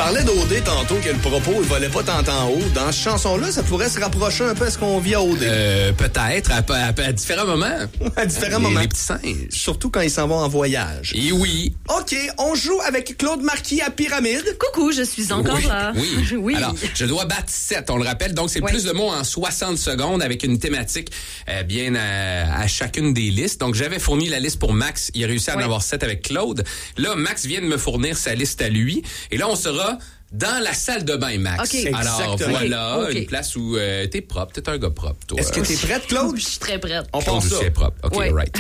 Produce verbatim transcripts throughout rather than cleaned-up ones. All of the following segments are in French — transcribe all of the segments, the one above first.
parlais d'O D tantôt, que le propos, il volait pas tant en haut. Dans cette chanson-là, ça pourrait se rapprocher un peu à ce qu'on vit à O D. Euh, peut-être, à, à, à différents moments. À différents les, moments. Les petits singes. Surtout quand ils s'en vont en voyage. Et oui. OK, on joue avec Claude Marquis à Pyramide. Coucou, je suis encore oui, là. Oui. oui. Alors, je dois battre sept, on le rappelle. Donc, c'est oui. plus de mots en soixante secondes avec une thématique euh, bien à, à chacune des listes. Donc, j'avais fourni la liste pour Max. Il a réussi à oui. en avoir sept avec Claude. Là, Max vient de me fournir sa liste à lui. Et là, on sera dans la salle de bain, Max. Okay. Alors, Exactement. voilà, okay. une place où euh, t'es propre. T'es un gars propre, toi. Est-ce que t'es prête, Claude? Je suis très prête. On Claude part ça. aussi est propre. OK, oui. right.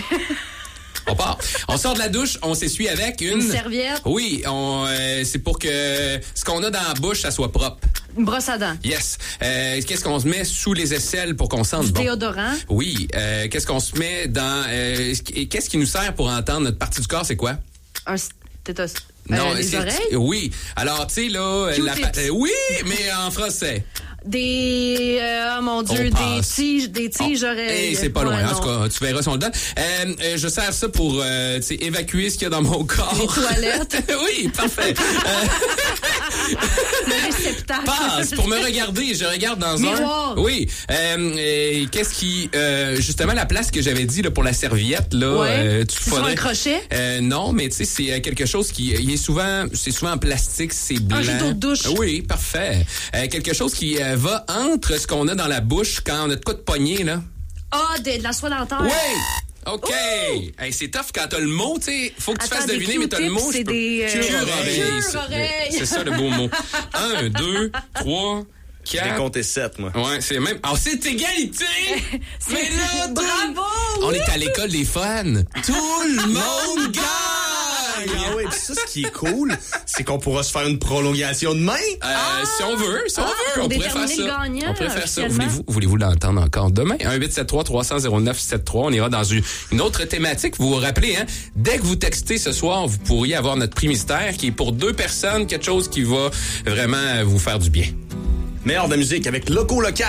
On part. On sort de la douche, on s'essuie avec une... Une serviette. Oui, on, euh, c'est pour que ce qu'on a dans la bouche, ça soit propre. Une brosse à dents. Yes. Euh, qu'est-ce qu'on se met sous les aisselles pour qu'on sente du bon? Déodorant. Oui. Euh, qu'est-ce qu'on se met dans... Euh, qu'est-ce qui nous sert pour entendre notre partie du corps, c'est quoi? Un stéthos... Non, euh, les oreilles? Oui. Alors, tu sais, là... La, euh, oui, mais en français. Des... Euh, oh mon Dieu, des tiges, des tiges oreilles. Hey, c'est pas loin. Ouais, en tout cas, tu verras si on le donne. Euh, euh, je sers ça pour euh, évacuer ce qu'il y a dans mon corps. Les toilettes. Oui, parfait. euh... Le réceptacle. Passe pour me regarder. Je regarde dans Miroir. un... Oui. Euh, euh, qu'est-ce qui... Euh, justement, la place que j'avais dit là, pour la serviette, là... Ouais. Euh, tu c'est faudrais... sur un crochet? Euh, non, mais tu sais, c'est quelque chose qui... Il est souvent... C'est souvent en plastique, c'est blanc. Un jet d'eau de douche. Oui, parfait. Euh, quelque chose qui euh, va entre ce qu'on a dans la bouche quand on a de quoi de poignée, là. Ah, oh, de, de la soie dentaire. Oui! OK. Hey, c'est tough quand t'as le mot, tu sais. Faut que tu Attends, fasses deviner, mais t'as le mot. C'est peux... des... Euh... Cure-oreille. Cure-oreille. C'est ça le beau mot. Un, deux, trois... J'ai compté sept, moi. Ouais, c'est même... Oh, c'est égalité! c'est... Mais là, bravo! On oui. est à l'école des fans. Tout le monde gagne! Ah ouais, ça, ce qui est cool, c'est qu'on pourra se faire une prolongation demain. Euh, ah, si on veut, si on ah, veut, on pourrait faire ça. Gagnant, on pourrait faire ça. Voulez-vous, voulez-vous l'entendre encore demain? un huit sept trois trois cents zéro neuf sept trois. On ira dans une, une autre thématique. Vous vous rappelez, hein? Dès que vous textez ce soir, vous pourriez avoir notre prix mystère qui est pour deux personnes, quelque chose qui va vraiment vous faire du bien. Meilleur de la musique avec Loco Local.